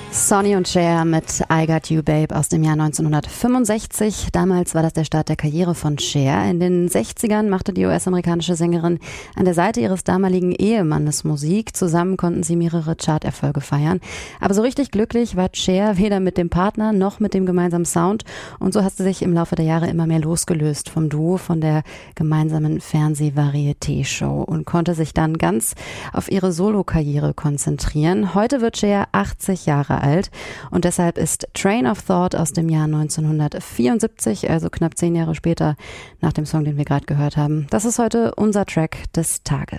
Sonny und Cher mit I Got You Babe aus dem Jahr 1965. Damals war das der Start der Karriere von Cher. In den 60ern machte die US-amerikanische Sängerin an der Seite ihres damaligen Ehemannes Musik. Zusammen konnten sie mehrere Charterfolge feiern. Aber so richtig glücklich war Cher weder mit dem Partner noch mit dem gemeinsamen Sound. Und so hat sie sich im Laufe der Jahre immer mehr losgelöst vom Duo, von der gemeinsamen Fernseh-Varieté-Show und konnte sich dann ganz auf ihre Solokarriere konzentrieren. Heute wird Cher 80 Jahre alt und deshalb ist Train of Thought aus dem Jahr 1974, also knapp 10 Jahre später nach dem Song, den wir gerade gehört haben. Das ist heute unser Track des Tages.